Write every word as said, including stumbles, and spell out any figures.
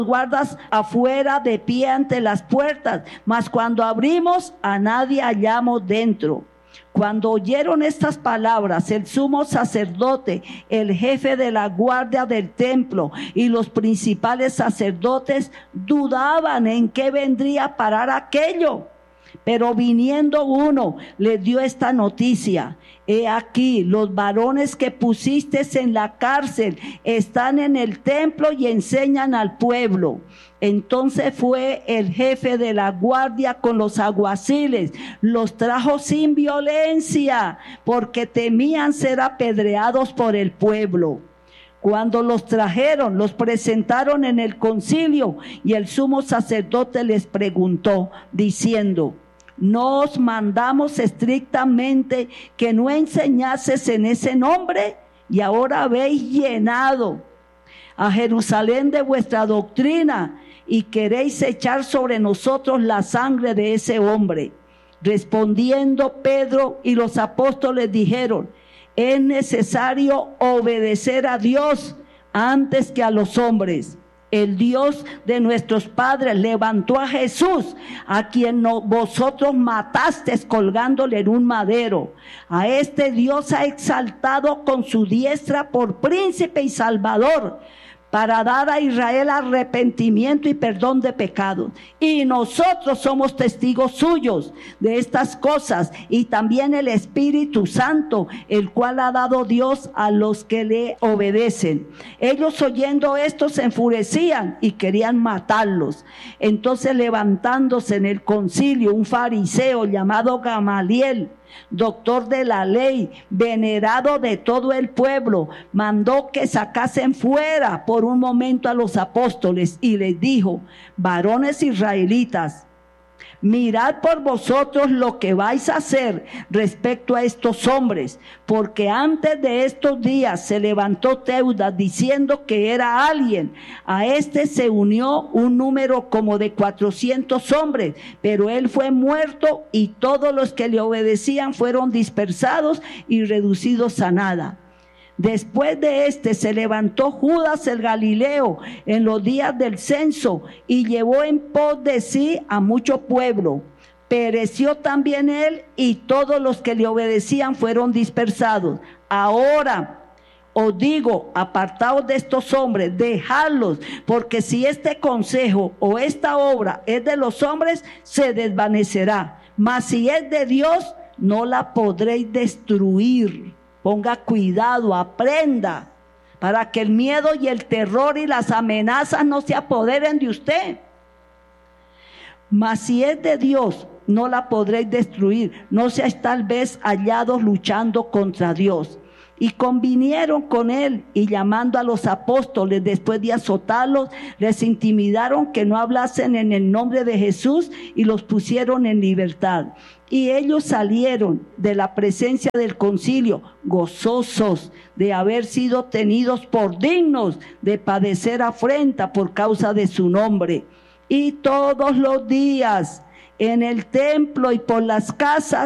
guardas afuera de pie ante las puertas, mas cuando abrimos a nadie hallamos dentro. Cuando oyeron estas palabras, el sumo sacerdote, el jefe de la guardia del templo y los principales sacerdotes dudaban en qué vendría a parar aquello. Pero viniendo uno, les dio esta noticia: he aquí, los varones que pusiste en la cárcel están en el templo y enseñan al pueblo. Entonces fue el jefe de la guardia con los alguaciles, los trajo sin violencia, porque temían ser apedreados por el pueblo. Cuando los trajeron, los presentaron en el concilio, y el sumo sacerdote les preguntó, diciendo: ¿no os mandamos estrictamente que no enseñases en ese nombre? Y ahora habéis llenado a Jerusalén de vuestra doctrina, y queréis echar sobre nosotros la sangre de ese hombre. Respondiendo Pedro y los apóstoles dijeron: es necesario obedecer a Dios antes que a los hombres. El Dios de nuestros padres levantó a Jesús, a quien no, vosotros matasteis colgándole en un madero. A este Dios ha exaltado con su diestra por príncipe y salvador, para dar a Israel arrepentimiento y perdón de pecados. Y nosotros somos testigos suyos de estas cosas, y también el Espíritu Santo, el cual ha dado Dios a los que le obedecen. Ellos, oyendo esto, se enfurecían y querían matarlos. Entonces, levantándose en el concilio un fariseo llamado Gamaliel, doctor de la ley, venerado de todo el pueblo, mandó que sacasen fuera por un momento a los apóstoles y les dijo: varones israelitas, mirad por vosotros lo que vais a hacer respecto a estos hombres, porque antes de estos días se levantó Teudas diciendo que era alguien. A este se unió un número como de cuatrocientos hombres, pero él fue muerto, y todos los que le obedecían fueron dispersados y reducidos a nada. Después de este se levantó Judas el Galileo en los días del censo, y llevó en pos de sí a mucho pueblo. Pereció también él, y todos los que le obedecían fueron dispersados. Ahora os digo, apartaos de estos hombres, dejadlos, porque si este consejo o esta obra es de los hombres, se desvanecerá. Mas si es de Dios, no la podréis destruir. Ponga cuidado, aprenda, para que el miedo y el terror y las amenazas no se apoderen de usted. Mas si es de Dios, no la podréis destruir. No seáis tal vez hallados luchando contra Dios. Y convinieron con él, y llamando a los apóstoles, después de azotarlos, les intimidaron que no hablasen en el nombre de Jesús, y los pusieron en libertad. Y ellos salieron de la presencia del concilio gozosos de haber sido tenidos por dignos de padecer afrenta por causa de su nombre. Y todos los días en el templo y por las casas